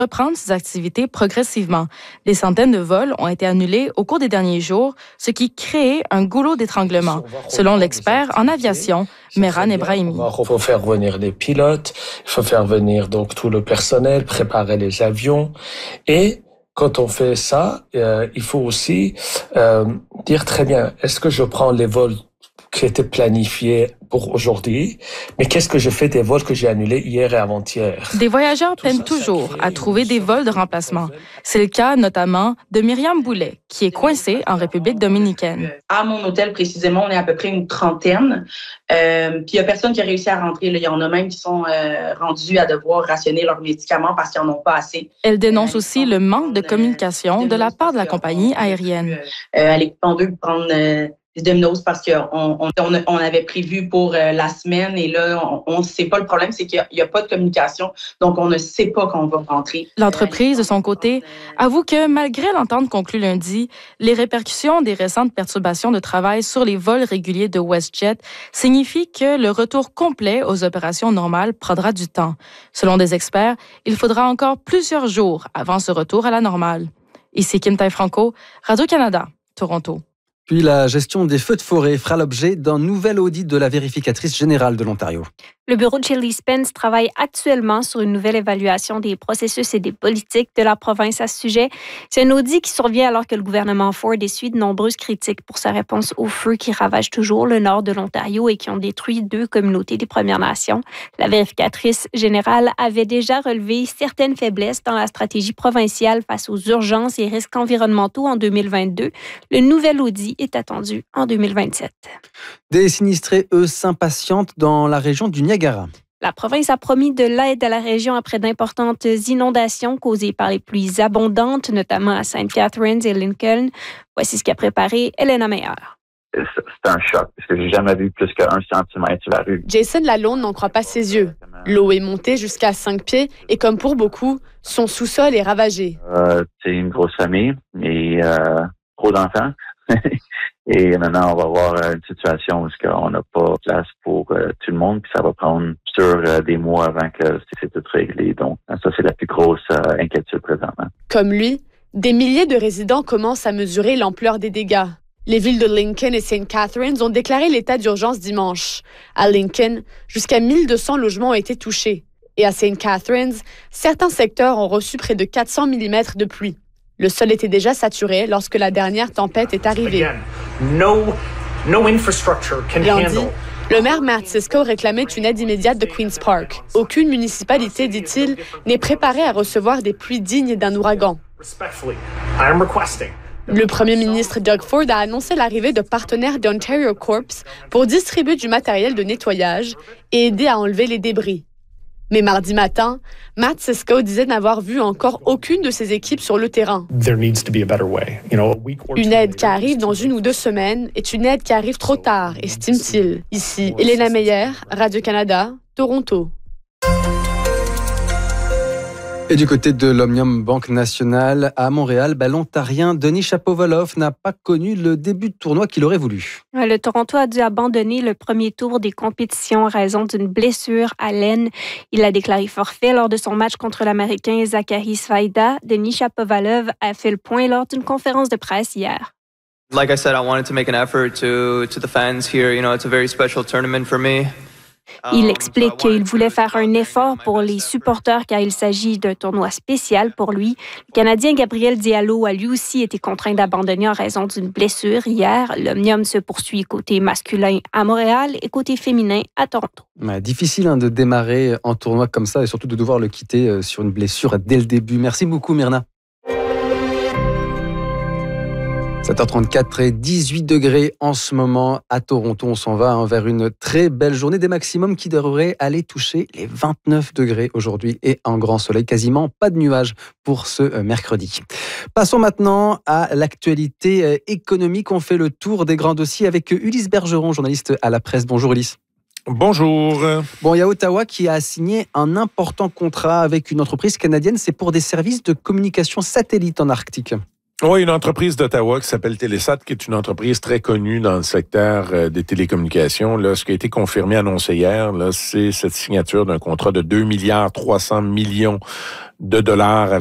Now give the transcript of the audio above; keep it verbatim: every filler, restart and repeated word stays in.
reprendre ses activités progressivement. Des centaines de vols ont été annulés au cours des derniers jours, ce qui crée un goulot d'étranglement, selon l'expert en aviation, Mehran Ebrahimi. Il faut faire venir des pilotes, il faut faire venir donc tout le personnel, préparer les avions et quand on fait ça, euh, il faut aussi euh, dire très bien, est-ce que je prends les vols qui étaient planifiés pour aujourd'hui, mais qu'est-ce que je fais des vols que j'ai annulés hier et avant-hier? Des voyageurs peinent toujours à trouver des vols de remplacement. C'est le cas notamment de Myriam Boulet, qui est coincée en République dominicaine. À mon hôtel, précisément, on est à peu près une trentaine. Euh, puis il n'y a personne qui a réussi à rentrer. Là. Il y en a même qui sont euh, rendus à devoir rationner leurs médicaments parce qu'ils n'en ont pas assez. Elle dénonce aussi le manque de communication de la part de la compagnie aérienne. Euh, à l'équipement deux, prendre... Euh, des Domino's parce qu'on on, on, on avait prévu pour euh, la semaine et là, on ne sait pas. Le problème, c'est qu'il n'y a, a pas de communication, donc on ne sait pas qu'on va rentrer. L'entreprise, de son côté, avoue que malgré l'entente conclue lundi, les répercussions des récentes perturbations de travail sur les vols réguliers de WestJet signifient que le retour complet aux opérations normales prendra du temps. Selon des experts, il faudra encore plusieurs jours avant ce retour à la normale. Ici Kim Tai-Franco, Radio-Canada, Toronto. Puis la gestion des feux de forêt fera l'objet d'un nouvel audit de la vérificatrice générale de l'Ontario. Le bureau de Shelley Spence travaille actuellement sur une nouvelle évaluation des processus et des politiques de la province à ce sujet. C'est un audit qui survient alors que le gouvernement Ford essuie de nombreuses critiques pour sa réponse aux feux qui ravagent toujours le nord de l'Ontario et qui ont détruit deux communautés des Premières Nations. La vérificatrice générale avait déjà relevé certaines faiblesses dans la stratégie provinciale face aux urgences et risques environnementaux en deux mille vingt-deux. Le nouvel audit est attendu en deux mille vingt-sept. Des sinistrés, eux, s'impatientent dans la région du Niagara. La province a promis de l'aide à la région après d'importantes inondations causées par les pluies abondantes, notamment à Saint Catharines et Lincoln. Voici ce qu'a préparé Elena Meyer. C'est un choc, parce que j'ai jamais vu plus qu'un centimètre sur la rue. Jason Lalonde n'en croit pas ses yeux. L'eau est montée jusqu'à cinq pieds et comme pour beaucoup, son sous-sol est ravagé. Euh, c'est une grosse famille et euh, trop d'enfants. Et maintenant, on va avoir une situation où on n'a pas de place pour euh, tout le monde, puis ça va prendre sur euh, des mois avant que c'est tout réglé. Donc, ça, c'est la plus grosse euh, inquiétude présentement. Comme lui, des milliers de résidents commencent à mesurer l'ampleur des dégâts. Les villes de Lincoln et Saint Catharines ont déclaré l'état d'urgence dimanche. À Lincoln, jusqu'à mille deux cents logements ont été touchés. Et à Saint Catharines, certains secteurs ont reçu près de quatre cents millimètres de pluie. Le sol était déjà saturé lorsque la dernière tempête est arrivée. No, no infrastructure can Lundi, handle. le maire Matt Cisco réclamait une aide immédiate de Queen's Park. Aucune municipalité, dit-il, n'est préparée à recevoir des pluies dignes d'un ouragan. Respectfully, I am requesting. Le premier ministre Doug Ford a annoncé l'arrivée de partenaires d'Ontario Corps pour distribuer du matériel de nettoyage et aider à enlever les débris. Mais mardi matin, Matt Cisco disait n'avoir vu encore aucune de ses équipes sur le terrain. Une aide qui arrive dans une ou deux semaines est une aide qui arrive trop tard, estime-t-il. Ici, Elena Meyer, Radio-Canada, Toronto. Et du côté de l'Omnium Banque Nationale à Montréal, bah, l'Ontarien Denis Shapovalov n'a pas connu le début de tournoi qu'il aurait voulu. Le Toronto a dû abandonner le premier tour des compétitions en raison d'une blessure à l'aine. Il a déclaré forfait lors de son match contre l'Américain Zachary Svaida. Denis Shapovalov a fait le point lors d'une conférence de presse hier. Like I said, I wanted to make an effort to to the fans here. You know, it's a very special tournament for me. Il explique qu'il voulait faire un effort pour les supporters car il s'agit d'un tournoi spécial pour lui. Le Canadien Gabriel Diallo a lui aussi été contraint d'abandonner en raison d'une blessure hier. L'Omnium se poursuit côté masculin à Montréal et côté féminin à Toronto. Ouais, difficile hein, de démarrer en tournoi comme ça et surtout de devoir le quitter sur une blessure dès le début. Merci beaucoup Myrna. sept heures trente-quatre et dix-huit degrés en ce moment à Toronto. On s'en va hein, vers une très belle journée, des maximums qui devraient aller toucher les vingt-neuf degrés aujourd'hui et un grand soleil, quasiment pas de nuages pour ce euh, mercredi. Passons maintenant à l'actualité euh, économique. On fait le tour des grands dossiers avec Ulysse Bergeron, journaliste à la presse. Bonjour Ulysse. Bonjour. Bon, il y a Ottawa qui a signé un important contrat avec une entreprise canadienne. C'est pour des services de communication satellite en Arctique. Oui, une entreprise d'Ottawa qui s'appelle Télésat, qui est une entreprise très connue dans le secteur euh, des télécommunications. Là, ce qui a été confirmé, annoncé hier, là, c'est cette signature d'un contrat de deux milliards trois cents millions de dollars